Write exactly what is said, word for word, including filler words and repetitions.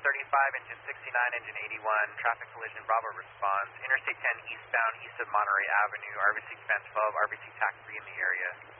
thirty-five, engine sixty-nine, engine eighty-one, traffic collision, Bravo responds. Interstate ten eastbound, east of Monterey Avenue, R B C command twelve, R B C T A C three in the area.